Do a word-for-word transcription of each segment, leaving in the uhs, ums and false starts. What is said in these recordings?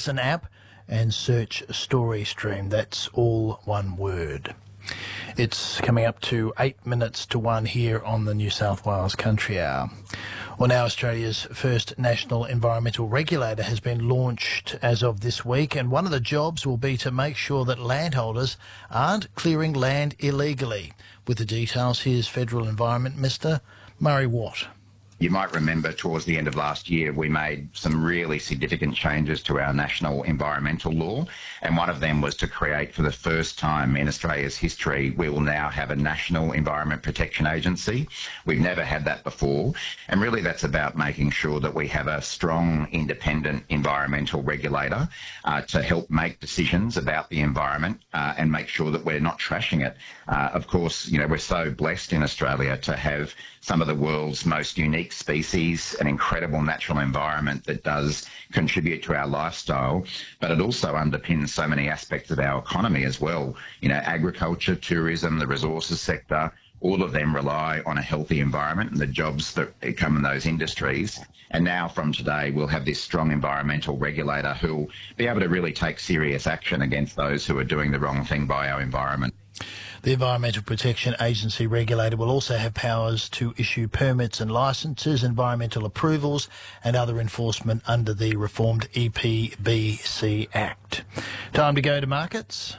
Listen app and search Story Stream. That's all one word. It's coming up to eight minutes to one here on the New South Wales Country Hour. Well, now Australia's first national environmental regulator has been launched as of this week, and one of the jobs will be to make sure that landholders aren't clearing land illegally. With the details, here's Federal Environment Minister Murray Watt. You might remember towards the end of last year, we made some really significant changes to our national environmental law, and one of them was to create, for the first time in Australia's history, we will now have a National Environment Protection Agency. We've never had that before, and really that's about making sure that we have a strong, independent environmental regulator uh, to help make decisions about the environment uh, and make sure that we're not trashing it. Uh, of course, you know, we're so blessed in Australia to have some of the world's most unique species, an incredible natural environment that does contribute to our lifestyle, but it also underpins so many aspects of our economy as well. You know, agriculture, tourism, the resources sector, all of them rely on a healthy environment and the jobs that come in those industries. And now from today, we'll have this strong environmental regulator who'll be able to really take serious action against those who are doing the wrong thing by our environment. The Environmental Protection Agency regulator will also have powers to issue permits and licences, environmental approvals and other enforcement under the reformed E P B C Act. Time to go to markets.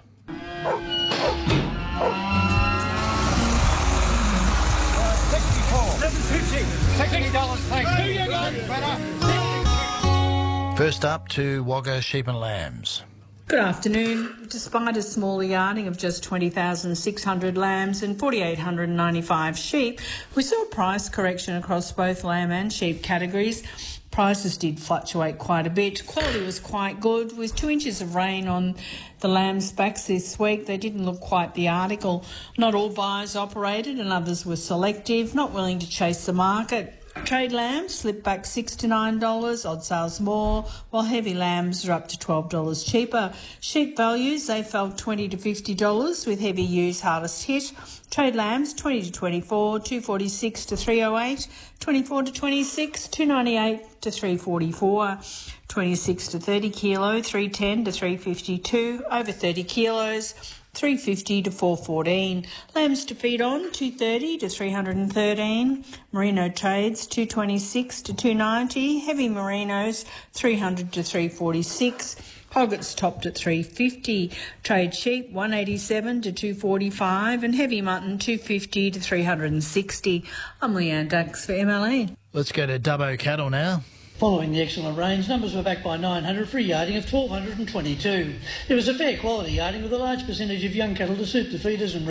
First up to Wagga Sheep and Lambs. Good afternoon. Despite a smaller yarding of just twenty thousand six hundred lambs and four thousand eight hundred ninety-five sheep, we saw a price correction across both lamb and sheep categories. Prices did fluctuate quite a bit. Quality was quite good. With two inches of rain on the lambs' backs this week, they didn't look quite the article. Not all buyers operated and others were selective, not willing to chase the market. Trade lambs slipped back six to nine dollars, odd sales more, while heavy lambs are up to twelve dollars cheaper. Sheep values, they fell twenty to fifty dollars, with heavy ewes hardest hit. Trade lambs twenty to twenty-four, two forty-six to three oh eight, twenty-four to twenty-six, two ninety-eight to three forty-four, twenty-six to thirty kilo, three ten to three fifty-two, over thirty kilos, three fifty to four fourteen. Lambs to feed on, two thirty to three thirteen. Merino trades, two twenty-six to two ninety. Heavy merinos, three hundred to three forty-six. Hoggets topped at three fifty. Trade sheep, one eighty-seven to two forty-five. And heavy mutton, two fifty to three sixty. I'm Leanne Dux for M L E. Let's go to Dubbo Cattle now. Following the excellent rains, numbers were back by nine hundred for a yarding of twelve twenty-two. It was a fair quality yarding with a large percentage of young cattle to suit the feeders and